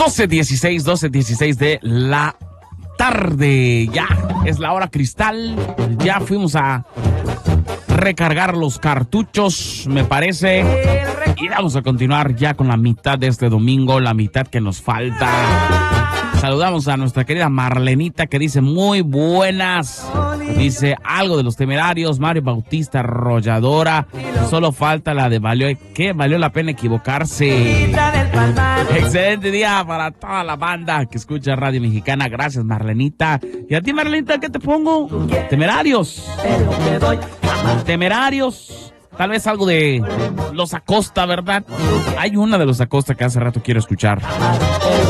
12:16 de la tarde. Ya es la hora cristal. Ya fuimos a recargar los cartuchos, me parece. Y vamos a continuar ya con la mitad de este domingo, la mitad que nos falta. Saludamos a nuestra querida Marlenita, que dice muy buenas. Dice algo de Los Temerarios, Mario Bautista, Arrolladora. Solo falta la de valió la pena equivocarse. Excelente día para toda la banda que escucha Radio Mexicana. Gracias, Marlenita. Y a ti, Marlenita, ¿qué te pongo? Temerarios. Temerarios. Tal vez algo de Los Acosta, ¿verdad? Hay una de Los Acosta que hace rato quiero escuchar.